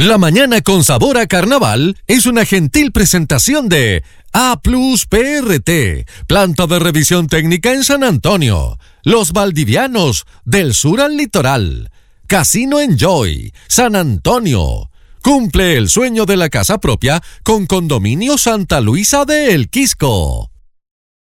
La mañana con sabor a carnaval es una gentil presentación de A Plus PRT, planta de revisión técnica en San Antonio. Los Valdivianos, del sur al litoral. Casino Enjoy, San Antonio. Cumple el sueño de la casa propia con Condominio Santa Luisa de El Quisco.